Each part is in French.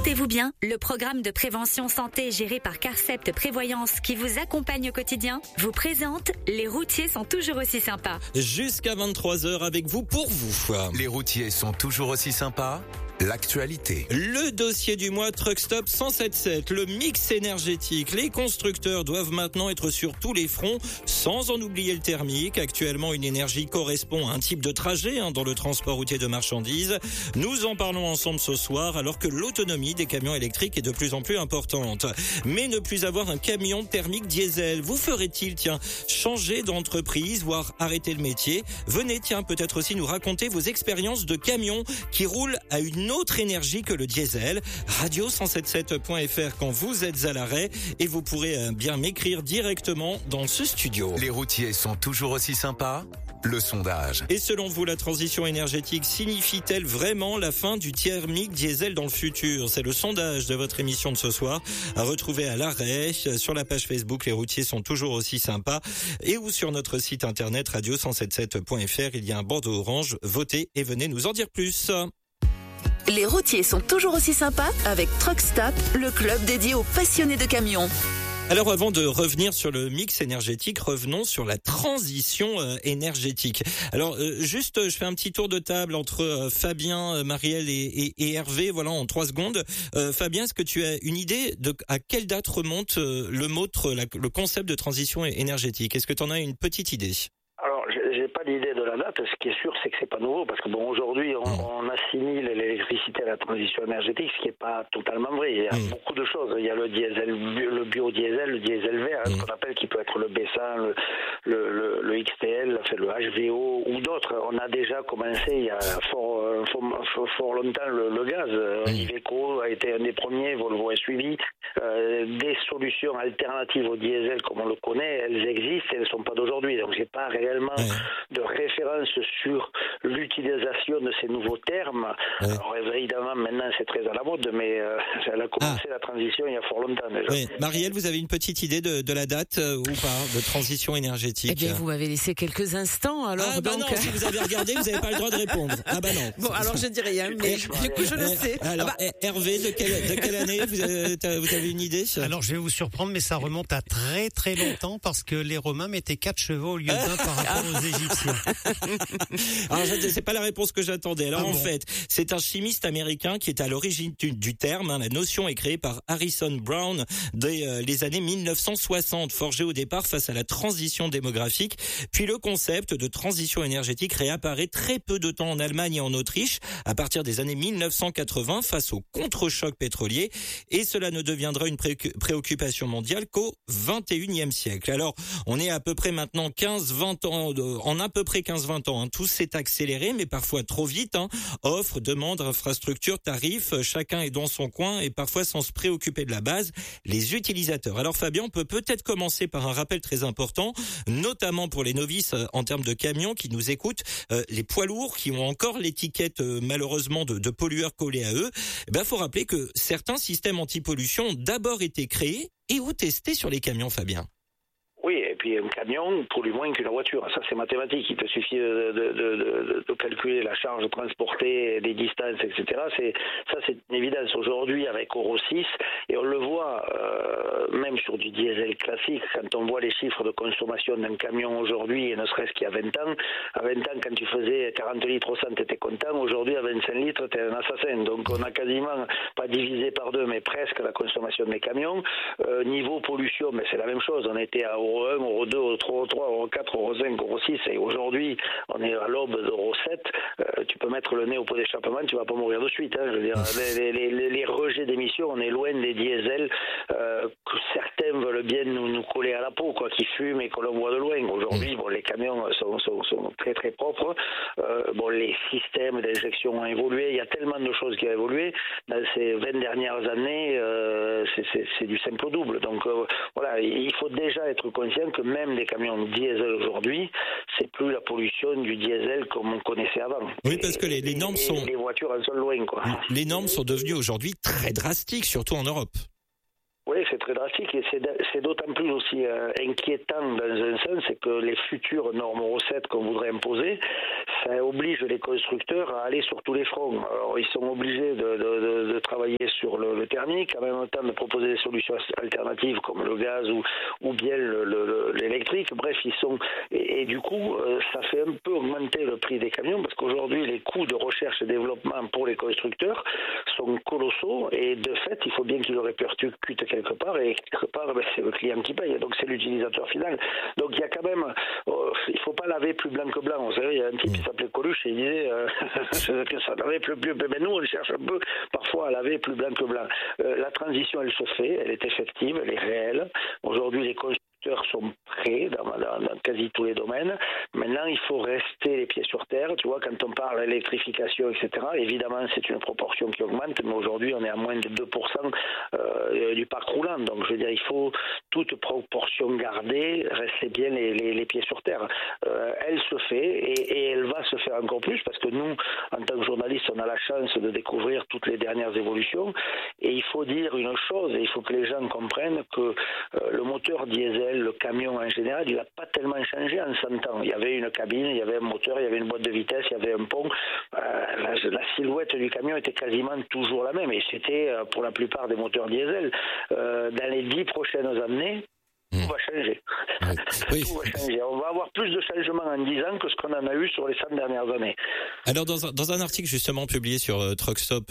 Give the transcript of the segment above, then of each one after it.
Portez-vous bien, le programme de prévention santé géré par Carcept Prévoyance qui vous accompagne au quotidien vous présente Les routiers sont toujours aussi sympas. Jusqu'à 23h avec vous pour vous. Les routiers sont toujours aussi sympas. L'actualité. Le dossier du mois Truck Stop 177, le mix énergétique. Les constructeurs doivent maintenant être sur tous les fronts, sans en oublier le thermique. Actuellement, une énergie correspond à un type de trajet dans le transport routier de marchandises. Nous en parlons ensemble ce soir, alors que l'autonomie des camions électriques est de plus en plus importante. Mais ne plus avoir un camion thermique diesel, vous ferait-il, changer d'entreprise, voire arrêter le métier? Venez, peut-être aussi nous raconter vos expériences de camions qui roulent à une autre énergie que le diesel. Radio177.fr quand vous êtes à l'arrêt et vous pourrez bien m'écrire directement dans ce studio. Les routiers sont toujours aussi sympas. Le sondage. Et selon vous, la transition énergétique signifie-t-elle vraiment la fin du thermique diesel dans le futur? C'est le sondage de votre émission de ce soir, à retrouver à l'arrêt sur la page Facebook Les routiers sont toujours aussi sympas et ou sur notre site internet radio177.fr. Il y a un bandeau orange. Votez et venez nous en dire plus. Les routiers sont toujours aussi sympas avec Truck Stop, le club dédié aux passionnés de camions. Alors avant de revenir sur le mix énergétique, revenons sur la transition énergétique. Alors juste, je fais un petit tour de table entre Fabien, Marielle et Hervé, voilà, en 3 secondes. Fabien, est-ce que tu as une idée de à quelle date remonte le concept de transition énergétique? Est-ce que tu en as une petite idée? Alors, j'ai pas d'idée de la date. Ce qui est sûr, c'est que c'est pas nouveau, parce que aujourd'hui, on assimile l'électricité à la transition énergétique, ce qui est pas totalement vrai. Il y a beaucoup de choses. Il y a le diesel, le biodiesel, le diesel vert, ce qu'on appelle qui peut être le B100, le XTL, le HVO ou d'autres. On a déjà commencé il y a fort longtemps le gaz. Iveco a été un des premiers, Volvo a suivi. Des solutions alternatives au diesel, comme on le connaît, elles existent, elles ne sont pas d'aujourd'hui. Donc, j'ai pas réellement de référence sur l'utilisation de ces nouveaux termes. Alors, évidemment, maintenant, c'est très à la mode, mais elle a commencé la transition il y a fort longtemps déjà. Oui. Marielle, vous avez une petite idée de la date ou pas, de transition énergétique? Eh bien, vous m'avez laissé quelques instants, alors. Non, si vous avez regardé, vous n'avez pas le droit de répondre. Ah bah non. Bon, alors je dis rien, mais du coup, je le sais. Alors, Hervé, de quelle année vous avez une idée? Alors, je vais vous surprendre, mais ça remonte à très très longtemps, parce que les Romains mettaient 4 chevaux au lieu d'un par rapport aux Égyptiens. Alors, c'est pas la réponse que j'attendais. Alors, en fait, c'est un chimiste américain qui est à l'origine du terme. La notion est créée par Harrison Brown dès les années 1960, forgée au départ face à la transition démographique. Puis le concept de transition énergétique réapparaît très peu de temps en Allemagne et en Autriche, à partir des années 1980, face au contre-choc pétrolier. Et cela ne deviendra une préoccupation mondiale qu'au 21e siècle. Alors, on est à peu près maintenant 15-20 ans, en à peu près 15-20 ans, tout s'est accéléré, mais parfois trop vite. Offre, demande, infrastructure, tarifs, chacun est dans son coin et parfois sans se préoccuper de la base, les utilisateurs. Alors Fabien, on peut peut-être commencer par un rappel très important, notamment pour les novices en termes de camions qui nous écoutent, les poids lourds qui ont encore l'étiquette malheureusement de pollueurs collée à eux. Faut rappeler que certains systèmes anti-pollution ont d'abord été créés et ou testés sur les camions, Fabien. Oui, et puis un camion pollue moins qu'une voiture. Ça, c'est mathématique. Il te suffit de calculer la charge transportée, les distances, etc. C'est une évidence. Aujourd'hui, avec Euro 6, et on le voit même sur du diesel classique, quand on voit les chiffres de consommation d'un camion aujourd'hui, et ne serait-ce qu'il y a 20 ans, à 20 ans, quand tu faisais 40 litres au 100, tu étais content. Aujourd'hui, à 25 litres, tu es un assassin. Donc, on a quasiment, pas divisé par 2, mais presque la consommation des camions. Niveau pollution, mais c'est la même chose. On était à Euro 1, Euro 2, Euro 3, Euro 3, Euro 4, Euro 5, Euro 6, et aujourd'hui, on est à l'aube d'Euro 7. Tu peux mettre le nez au pot d'échappement, tu vas pas mourir de suite. Je veux dire, les rejets d'émissions, on est loin des diesels que certains veulent bien nous coller à la peau, qui fument et qu'on le voit de loin. Aujourd'hui, les camions sont très très propres. Les systèmes d'injection ont évolué. Il y a tellement de choses qui ont évolué. Dans ces 20 dernières années, c'est du simple au double. Donc il faut déjà être conscient que même les camions diesel aujourd'hui, c'est plus la pollution du diesel comme on connaissait avant. Oui, parce que les normes sont... Les voitures en sont loin, Les normes sont devenues aujourd'hui très drastiques, surtout en Europe. Oui, c'est très drastique et c'est d'autant plus aussi inquiétant dans un sens, c'est que les futures normes Euro 7 qu'on voudrait imposer, ça oblige les constructeurs à aller sur tous les fronts. Alors ils sont obligés de travailler sur le thermique, en même temps de proposer des solutions alternatives comme le gaz ou bien l'électrique. Bref, ils sont et du coup ça fait un peu augmenter le prix des camions parce qu'aujourd'hui les coûts de recherche et développement pour les constructeurs sont colossaux et de fait il faut bien qu'ils le répercutent quelque part et quelque part c'est le client qui paye, donc c'est l'utilisateur final. Donc il y a quand même il faut pas laver plus blanc que blanc. Vous savez, il y a un type qui s'appelait Coluche et il disait que ça lavait plus mais nous on cherche un peu parfois à laver plus blanc que blanc. La transition elle se fait, elle est effective, elle est réelle. Aujourd'hui les constructeurs sont prêts dans quasi tous les domaines. Maintenant, il faut rester les pieds sur terre. Tu vois, quand on parle d'électrification, etc., évidemment, c'est une proportion qui augmente, mais aujourd'hui, on est à moins de 2% du parc roulant. Donc, je veux dire, il faut toute proportion garder, rester bien les pieds sur terre. Elle se fait et elle va se faire encore plus parce que nous, en tant que journalistes, on a la chance de découvrir toutes les dernières évolutions. Et il faut dire une chose, et il faut que les gens comprennent que le moteur diesel, le camion en général, il n'a pas tellement changé en 100 ans. Il y avait une cabine, il y avait un moteur, il y avait une boîte de vitesse, il y avait un pont. La silhouette du camion était quasiment toujours la même et c'était pour la plupart des moteurs diesel. Dans les 10 prochaines années, tout va changer. Oui. Tout va changer. On va avoir plus de changements en 10 ans que ce qu'on en a eu sur les 100 dernières années. Alors dans un article justement publié sur Truckstop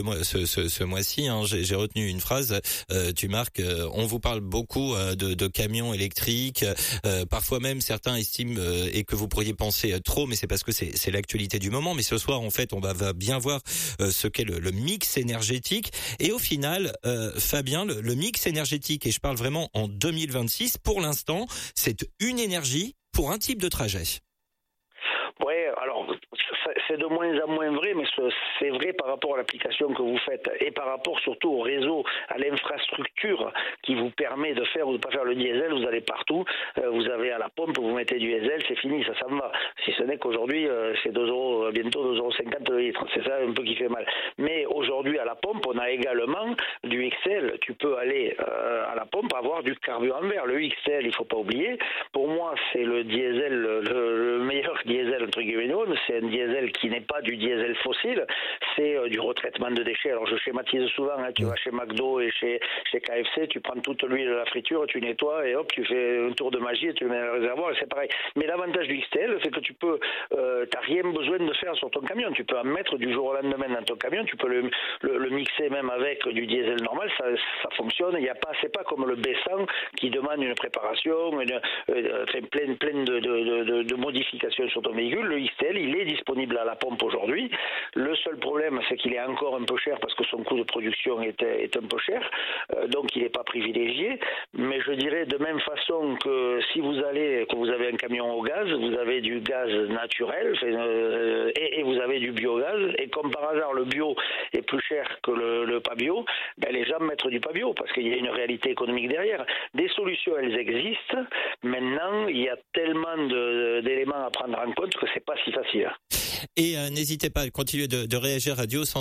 ce mois-ci, j'ai retenu une phrase. Tu marques, on vous parle beaucoup de camions électriques. Parfois même certains estiment et que vous pourriez penser trop, mais c'est parce que c'est l'actualité du moment. Mais ce soir en fait on va bien voir ce qu'est le mix énergétique. Et au final, Fabien, le mix énergétique, et je parle vraiment en 2026. Pour l'instant, c'est une énergie pour un type de trajet. Oui, alors c'est de moins en moins vrai, mais c'est vrai par rapport à l'application que vous faites et par rapport surtout au réseau, à l'infrastructure qui vous permet de faire ou de ne pas faire le diesel. Vous allez partout, vous avez à la pompe, vous mettez du diesel, c'est fini, ça s'en va. Si ce n'est qu'aujourd'hui, c'est 2 €, bientôt 2,50 € le litre. C'est ça un peu qui fait mal. Mais aujourd'hui, à la pompe, on a également du XL. Tu peux aller à la pompe avoir du carburant vert. Le XL, il ne faut pas oublier. Pour moi, c'est le diesel, le meilleur diesel entre guillemets. C'est un diesel qui n'est pas du diesel fossile, c'est du retraitement de déchets. Alors je schématise souvent, tu vas chez McDo et chez KFC, tu prends toute l'huile de la friture, tu nettoies et hop, tu fais un tour de magie et tu le mets dans le réservoir et c'est pareil. Mais l'avantage du XTL, c'est que tu peux, t'as rien besoin de faire sur ton camion, tu peux en mettre du jour au lendemain dans ton camion, tu peux le mixer même avec du diesel normal, ça fonctionne. Il y a pas, c'est pas comme le B100 qui demande une préparation, plein de modifications sur ton véhicule. Le XTL, il est disponible à la pompe aujourd'hui. Le seul problème, c'est qu'il est encore un peu cher parce que son coût de production est un peu cher, donc il n'est pas privilégié. Mais je dirais de même façon que si vous avez un camion au gaz, vous avez du gaz naturel et vous avez du biogaz. Et comme par hasard, le bio est plus cher que le pas bio, les gens mettent du pas bio parce qu'il y a une réalité économique derrière. Des solutions, elles existent. Maintenant, il y a tellement d'éléments à prendre en compte que c'est pas si facile. Et n'hésitez pas à continuer de réagir,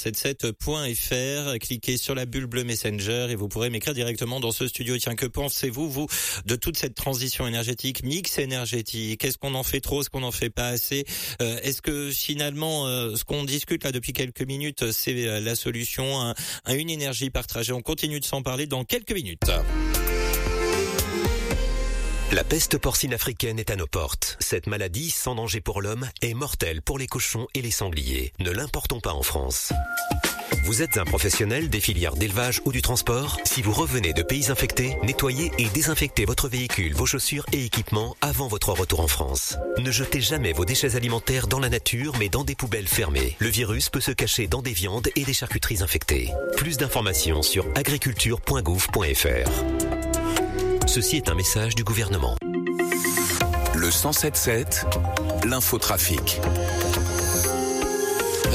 radio177.fr, cliquez sur la bulle bleue Messenger et vous pourrez m'écrire directement dans ce studio. Tiens, que pensez-vous, vous, de toute cette transition énergétique, mix énergétique? Est-ce qu'on en fait trop, est-ce qu'on en fait pas assez? Est-ce que finalement, ce qu'on discute là depuis quelques minutes, c'est la solution à une énergie par trajet? On continue de s'en parler dans quelques minutes. La peste porcine africaine est à nos portes. Cette maladie, sans danger pour l'homme, est mortelle pour les cochons et les sangliers. Ne l'importons pas en France. Vous êtes un professionnel des filières d'élevage ou du transport? Si vous revenez de pays infectés, nettoyez et désinfectez votre véhicule, vos chaussures et équipements avant votre retour en France. Ne jetez jamais vos déchets alimentaires dans la nature, mais dans des poubelles fermées. Le virus peut se cacher dans des viandes et des charcuteries infectées. Plus d'informations sur agriculture.gouv.fr. Ceci est un message du gouvernement. Le 107.7, l'infotrafic.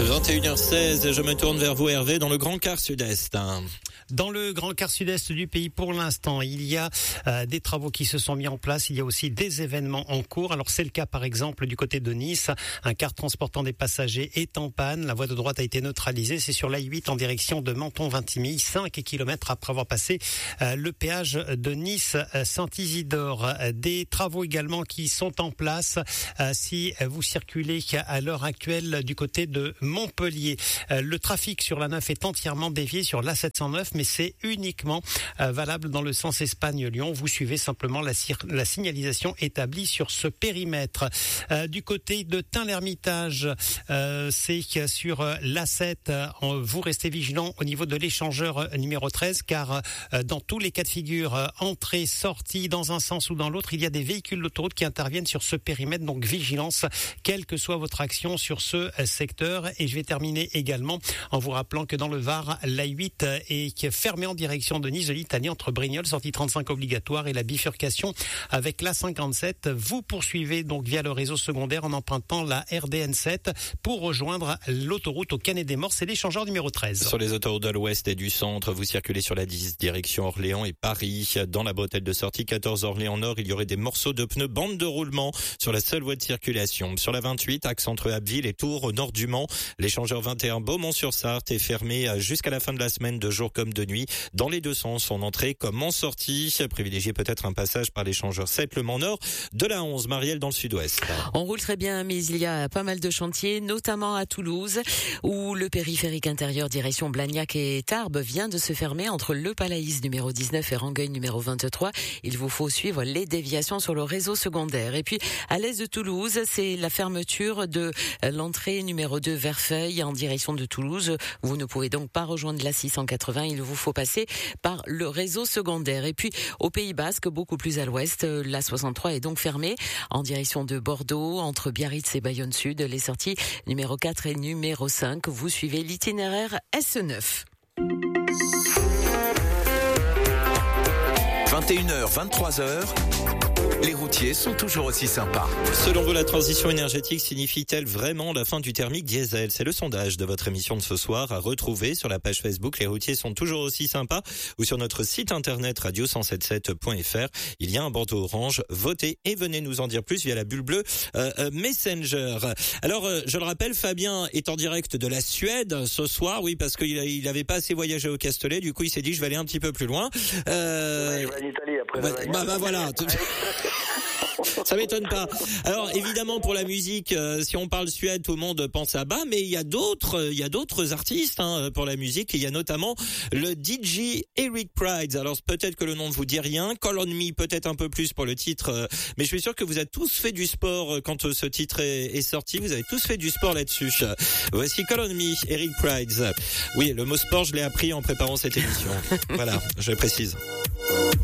21h16, je me tourne vers vous Hervé dans le Grand Quart Sud-Est. Dans le Grand Quart Sud-Est du pays, pour l'instant, il y a des travaux qui se sont mis en place. Il y a aussi des événements en cours. Alors c'est le cas par exemple du côté de Nice. Un car transportant des passagers est en panne. La voie de droite a été neutralisée. C'est sur l'A8 en direction de Menton-Vintimille, 5 km après avoir passé le péage de Nice-Saint-Isidore. Des travaux également qui sont en place si vous circulez à l'heure actuelle du côté de Montpellier. Le trafic sur la 9 est entièrement dévié sur l'A709, mais c'est uniquement valable dans le sens Espagne-Lyon. Vous suivez simplement la signalisation établie sur ce périmètre. Du côté de Tain-l'Hermitage, c'est sur l'A7. Vous restez vigilant au niveau de l'échangeur numéro 13, car dans tous les cas de figure, entrée, sortie, dans un sens ou dans l'autre, il y a des véhicules d'autoroute qui interviennent sur ce périmètre. Donc vigilance, quelle que soit votre action sur ce secteur. Et je vais terminer également en vous rappelant que dans le Var, l'A8 est fermée en direction de Nice de Litanie entre Brignoles, sortie 35 obligatoire, et la bifurcation avec l'A57. Vous poursuivez donc via le réseau secondaire en empruntant la RDN7 pour rejoindre l'autoroute au Canet-des-Morses et l'échangeur numéro 13. Sur les autoroutes de l'Ouest et du Centre, vous circulez sur la 10 direction Orléans et Paris. Dans la bretelle de sortie 14 Orléans Nord, il y aurait des morceaux de pneus bande de roulement sur la seule voie de circulation. Sur la 28, axe entre Abbeville et Tours au nord du Mans, l'échangeur 21 Beaumont-sur-Sarthe est fermé jusqu'à la fin de la semaine, de jour comme de nuit, dans les deux sens, en entrée comme en sortie. Privilégiez peut-être un passage par l'échangeur 7 Le Mans Nord, de la 11 Marielle dans le sud-ouest. On roule très bien, mais il y a pas mal de chantiers, notamment à Toulouse, où le périphérique intérieur direction Blagnac et Tarbes vient de se fermer entre le Palaïs numéro 19 et Rangueil numéro 23. Il vous faut suivre les déviations sur le réseau secondaire. Et puis, à l'est de Toulouse, c'est la fermeture de l'entrée numéro 2 Verfeil en direction de Toulouse. Vous ne pouvez donc pas rejoindre la 680. Il vous faut passer par le réseau secondaire. Et puis, au Pays Basque, beaucoup plus à l'ouest, la 63 est donc fermée en direction de Bordeaux, entre Biarritz et Bayonne Sud. Les sorties numéro 4 et numéro 5. Vous suivez l'itinéraire S9. 21h, 23h, les routiers sont toujours aussi sympas. Selon vous, la transition énergétique signifie-t-elle vraiment la fin du thermique diesel? C'est le sondage de votre émission de ce soir à retrouver sur la page Facebook. Les routiers sont toujours aussi sympas, ou sur notre site internet radio177.fr. Il y a un bandeau orange. Votez et venez nous en dire plus via la bulle bleue Messenger. Alors, je le rappelle, Fabien est en direct de la Suède ce soir. Oui, parce qu'il avait pas assez voyagé au Castellet. Du coup, il s'est dit, je vais aller un petit peu plus loin. Il va en Italie après. Voilà. Ça m'étonne pas. Alors évidemment pour la musique, si on parle Suède, tout le monde pense à Bas, mais il y a d'autres artistes pour la musique. Il y a notamment le DJ Eric Prydz. Alors peut-être que le nom ne vous dit rien, Call on Me peut-être un peu plus pour le titre, mais je suis sûr que vous avez tous fait du sport quand ce titre est sorti. Vous avez tous fait du sport là-dessus. Voici Call on Me, Eric Prydz. Oui, le mot sport, je l'ai appris en préparant cette émission. Voilà, je précise.